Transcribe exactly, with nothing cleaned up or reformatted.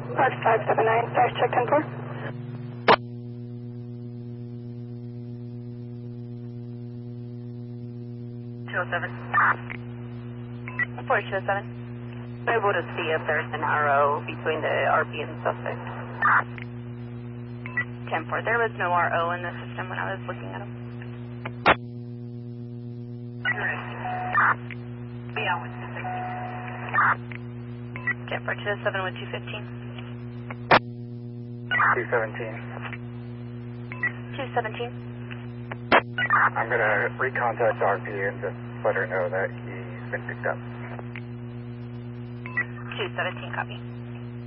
Park five seven nine, dash check ten four. two oh seven. four two oh seven. I'm able to see if there's an arrow between the R P and suspect. ten four. There was no R O in the system when I was looking at him. Yeah, with two sixteen. ten four two oh seven with two fifteen. two seventeen. two seventeen. I'm going to recontact R P and just let her know that he's been picked up. two seventeen, copy.